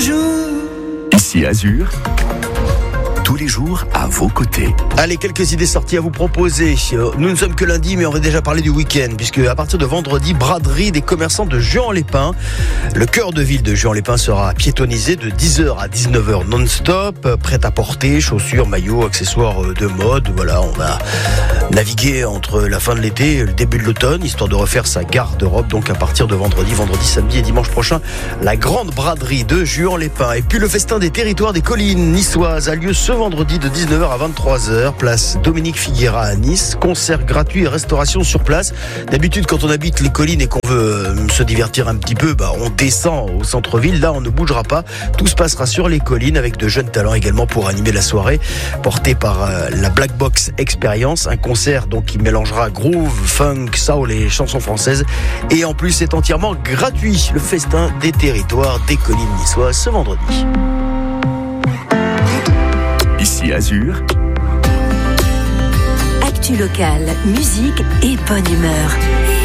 jour. Ici Azur, tous les jours à vos côtés. Allez, quelques idées sorties à vous proposer. Nous ne sommes que lundi, mais on va déjà parler du week-end, puisque à partir de vendredi, braderie des commerçants de Juan-les-Pins. Le cœur de ville de Juan-les-Pins sera piétonnisé de 10h à 19h non-stop. Prêt à porter, chaussures, maillots, accessoires de mode. Voilà, on va naviguer entre la fin de l'été et le début de l'automne, histoire de refaire sa garde-robe. Donc à partir de vendredi, samedi et dimanche prochain, la grande braderie de Juan-les-Pins. Et puis le festin des territoires des collines niçoises a lieu ce vendredi de 19h à 23h, place Dominique Figuera à Nice. Concert gratuit et restauration sur place. D'habitude, quand on habite les collines et qu'on veut se divertir un petit peu, on descend au centre-ville. Là, on ne bougera pas. Tout se passera sur les collines avec de jeunes talents également pour animer la soirée, porté par la Black Box Experience. Un concert donc qui mélangera groove, funk, soul et chansons françaises. Et en plus, c'est entièrement gratuit. Le festin des territoires des collines niçoises ce vendredi. Ici Azur, actu locale, musique et bonne humeur.